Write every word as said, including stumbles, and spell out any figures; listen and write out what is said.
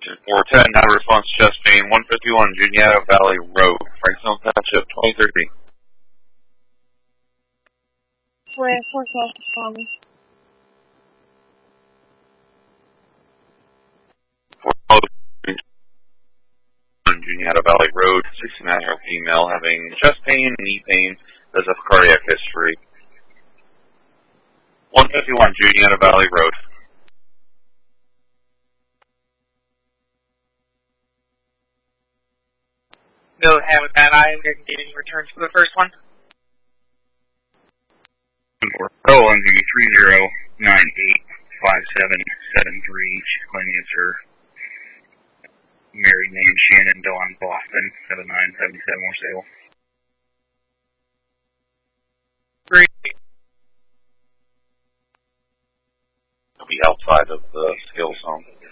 four ten, now response chest pain, one fifty-one Juniata Valley Road, Franksville Township, twenty thirty. Where, four twelve, um, four twelve Juniata Valley Road, sixty-nine year old female having chest pain, knee pain, does have cardiac history. one fifty-one Juniata Valley Road. Go ahead with that. I am getting returns for the first one. Oh, I'm going to be three zero nine eight five seven seven three. She's claiming it's her married name, Shannon Dawn Boston, seven nine seven seven more sale. Great. It'll be outside of the skill zone.